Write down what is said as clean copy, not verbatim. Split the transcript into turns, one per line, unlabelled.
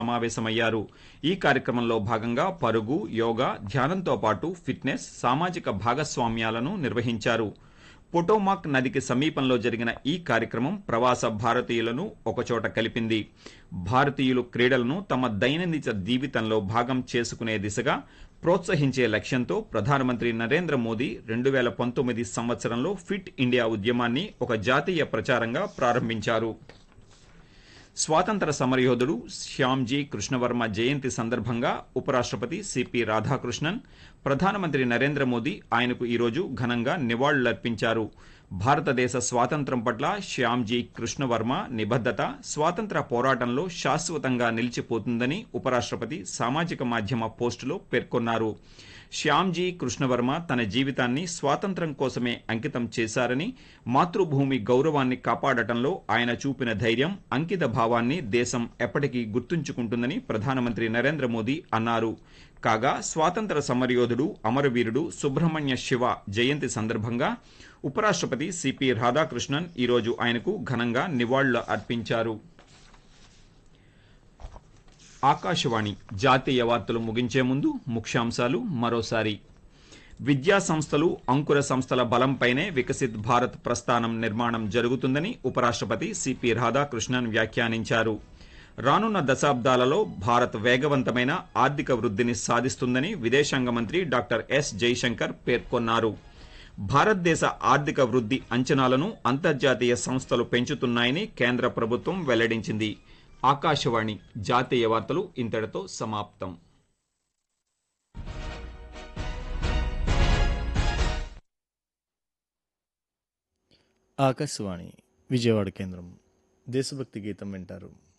సమావేశమయ్యారు. ఈ కార్యక్రమంలో భాగంగా పరుగు, యోగా, ధ్యానంతో పాటు ఫిట్నెస్, సామాజిక భాగస్వామ్యాలను నిర్వహించారు. పొటోమాక్ నదికి సమీపంలో జరిగిన ఈ కార్యక్రమం ప్రవాస భారతీయులను ఒకచోట కలిపింది. భారతీయులు క్రీడలను తమ దైనందిన జీవితంలో భాగం చేసుకునే దిశగా ప్రోత్సహించే లక్ష్యంతో ప్రధానమంత్రి నరేంద్ర మోదీ 2019 సంవత్సరంలో ఫిట్ ఇండియా ఉద్యమాన్ని ఒక జాతీయ ప్రచారంగా ప్రారంభించారు. స్వాతంత్ర సమరయోధుడు శ్యామ్జీ కృష్ణవర్మ జయంతి సందర్భంగా ఉపరాష్ట్రపతి సిపి రాధాకృష్ణన్, ప్రధానమంత్రి నరేంద్ర మోదీ ఆయనకు ఈరోజు ఘనంగా నివాళులర్పించారు. భారతదేశ స్వాతంత్ర్యం పట్ల శ్యామ్జీ కృష్ణవర్మ నిబద్ధత స్వాతంత్ర పోరాటంలో శాశ్వతంగా నిలిచిపోతుందని ఉపరాష్ట్రపతి సామాజిక మాధ్యమ పోస్టులో పేర్కొన్నారు. శ్యామ్జీ కృష్ణవర్మ తన జీవితాన్ని స్వాతంత్ర్యం కోసమే అంకితం చేశారని, మాతృభూమి గౌరవాన్ని కాపాడటంలో ఆయన చూపిన ధైర్యం, అంకిత భావాన్ని దేశం ఎప్పటికీ గుర్తుంచుకుంటుందని ప్రధానమంత్రి నరేంద్ర మోదీ అన్నారు. కాగా స్వాతంత్ర సమరయోధుడు అమరవీరుడు సుబ్రహ్మణ్య శివ జయంతి సందర్భంగా ఉపరాష్ట్రపతి సిపి రాధాకృష్ణన్ ఈరోజు ఆయనకు ఘనంగా నివాళులు అర్పించారు. ఆకాశవాణి జాతీయ వార్తలు ముగించే ముందు ముఖ్యాంశాలు మరోసారి. విద్యా సంస్థలు, అంకుర సంస్థల బలంపైనే వికసిత్ భారత్ ప్రస్థానం నిర్మాణం జరుగుతుందని ఉపరాష్ట్రపతి సిపి రాధాకృష్ణన్ వ్యాఖ్యానించారు. రానున్న దశాబ్దాలలో భారత్ వేగవంతమైన ఆర్థిక వృద్ధిని సాధిస్తుందని విదేశాంగ మంత్రి డాక్టర్ ఎస్ జైశంకర్ పేర్కొన్నారు. భారతదేశ ఆర్థిక వృద్ధి అంచనాలను అంతర్జాతీయ సంస్థలు పెంచుతున్నాయని కేంద్ర ప్రభుత్వం వెల్లడించింది. ఆకాశవాణి జాతీయ వార్తలు ఇంతటితో సమాప్తం.
ఆకాశవాణి విజయవాడ కేంద్రం. దేశభక్తి గీతం వింటారు.